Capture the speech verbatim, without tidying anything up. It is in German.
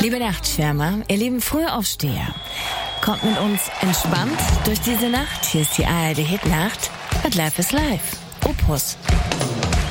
Liebe Nachtschwärmer, ihr lieben Frühaufsteher, kommt mit uns entspannt durch diese Nacht. Hier ist die A R D Hitnacht mit Life is Life. Opus